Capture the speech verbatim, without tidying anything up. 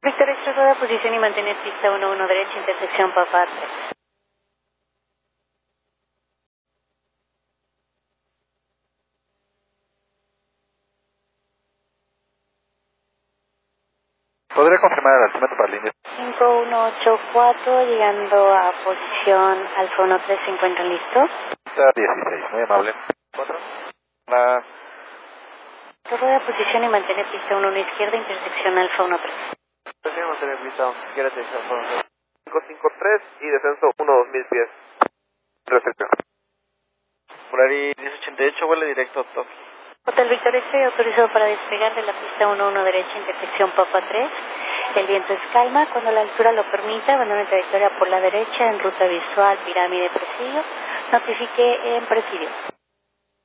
Víctor Extra, rueda posición y mantener pista uno uno derecha, intersección Papa tres. ¿Podría confirmar el altímetro para línea? cinco uno ocho cuatro, llegando a posición Alfa uno tres, ¿se encuentran listos? Está dieciséis, muy amable. cuatro. La... Rueda posición y mantener pista uno uno izquierda, intersección Alfa uno tres. Posición mantener pista izquierda, intersección cinco cinco tres y descenso uno dos mil pies. Recepción. Polari diez ochenta y ocho, vuelo directo a Tokio. Hotel Víctor Extra, autorizado para despegar de la pista uno uno derecha, intersección Papa tres. El viento es calma, cuando la altura lo permita, abandone trayectoria por la derecha en ruta visual, pirámide, presidio. Notifique en presidio.